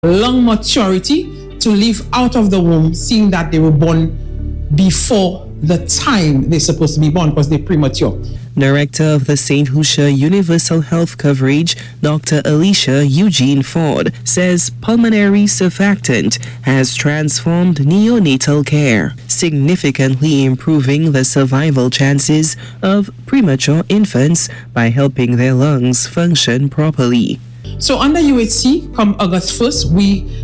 lung maturity to live out of the womb, seeing that they were born before the time they're supposed to be born because they're premature. Director of the St. Lucia Universal Health Coverage, Dr. Alicia Eugene Ford, says pulmonary surfactant has transformed neonatal care, significantly improving the survival chances of premature infants by helping their lungs function properly. So under UHC, come August 1st,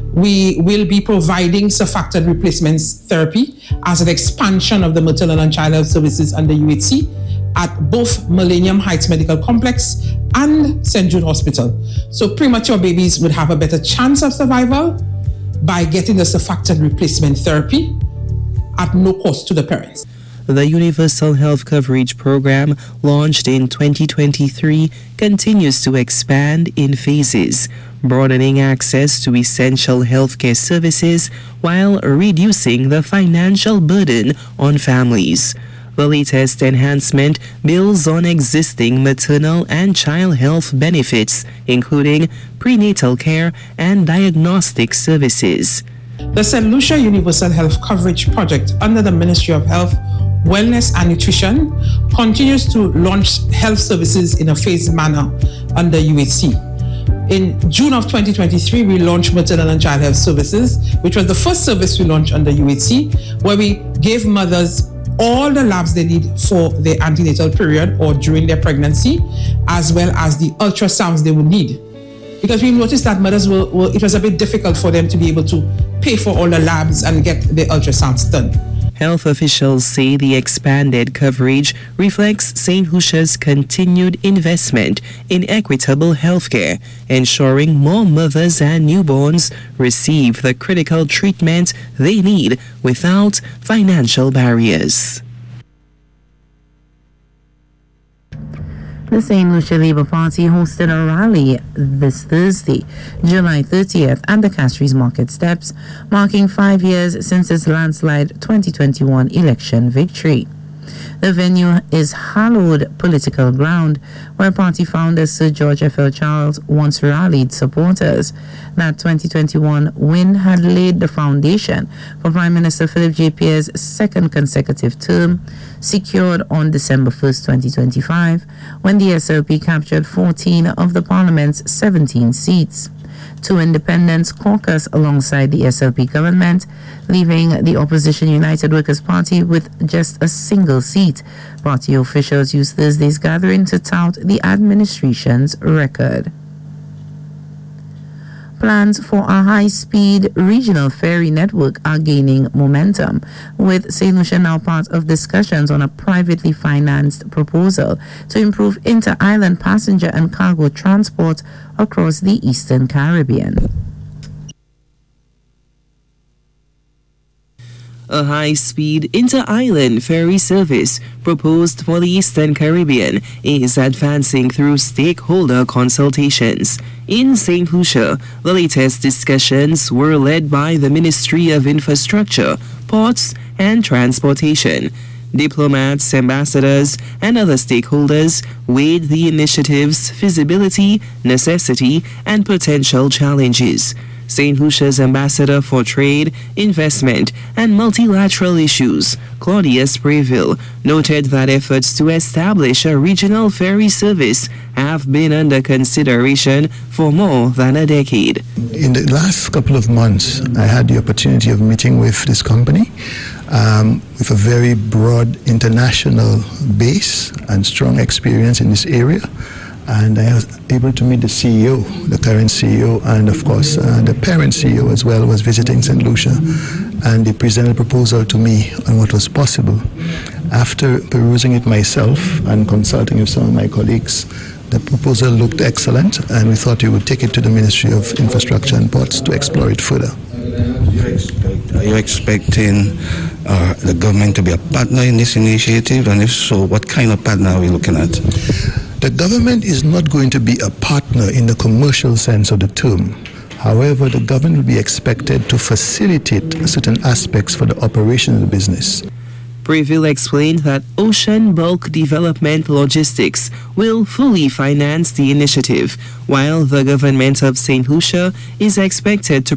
we will be providing surfactant replacements therapy as an expansion of the maternal and child health services under UHC at both Millennium Heights Medical Complex and St. Jude Hospital. So premature babies would have a better chance of survival by getting the surfactant replacement therapy at no cost to the parents. The Universal Health Coverage Program, launched in 2023, continues to expand in phases, broadening access to essential healthcare services while reducing the financial burden on families. The latest enhancement builds on existing maternal and child health benefits, including prenatal care and diagnostic services. The St. Lucia Universal Health Coverage Project under the Ministry of Health, Wellness and Nutrition continues to launch health services in a phased manner under UHC. In June of 2023, we launched Maternal and Child Health Services, which was the first service we launched under UHC, where we gave mothers all the labs they need for their antenatal period or during their pregnancy, as well as the ultrasounds they would need. Because we noticed that mothers it was a bit difficult for them to be able to pay for all the labs and get their ultrasounds done. Health officials say the expanded coverage reflects St. Lucia's continued investment in equitable healthcare, ensuring more mothers and newborns receive the critical treatment they need without financial barriers. The St. Lucia Labour Party hosted a rally this Thursday, July 30th, at the Castries Market Steps, marking 5 years since its landslide 2021 election victory. The venue is hallowed political ground, where party founder Sir George F.L. Charles once rallied supporters. That 2021 win had laid the foundation for Prime Minister Philip J. Pierre's second consecutive term, secured on December 1st, 2025, when the SLP captured 14 of the Parliament's 17 seats. Two independents caucus alongside the SLP government, leaving the opposition United Workers' Party with just a single seat. Party officials used Thursday's gathering to tout the administration's record. Plans for a high-speed regional ferry network are gaining momentum, with St. Lucia now part of discussions on a privately financed proposal to improve inter-island passenger and cargo transport across the Eastern Caribbean. A high-speed inter-island ferry service proposed for the Eastern Caribbean is advancing through stakeholder consultations. In St. Lucia, the latest discussions were led by the Ministry of Infrastructure, Ports and Transportation. Diplomats, ambassadors, and other stakeholders weighed the initiative's feasibility, necessity, and potential challenges. St. Lucia's Ambassador for Trade, Investment, and Multilateral Issues, Claudia Sprayville, noted that efforts to establish a regional ferry service have been under consideration for more than a decade. In the last couple of months, I had the opportunity of meeting with this company with a very broad international base and strong experience in this area. And I was able to meet the CEO, the current CEO, and of course the parent CEO as well was visiting St. Lucia. And they presented a proposal to me on what was possible. After perusing it myself and consulting with some of my colleagues, the proposal looked excellent, and we thought we would take it to the Ministry of Infrastructure and Ports to explore it further. Are you expecting the government to be a partner in this initiative? And if so, what kind of partner are we looking at? The government is not going to be a partner in the commercial sense of the term. However, the government will be expected to facilitate certain aspects for the operation of the business. Breville explained that Ocean Bulk Development Logistics will fully finance the initiative, while the government of St. Lucia is expected to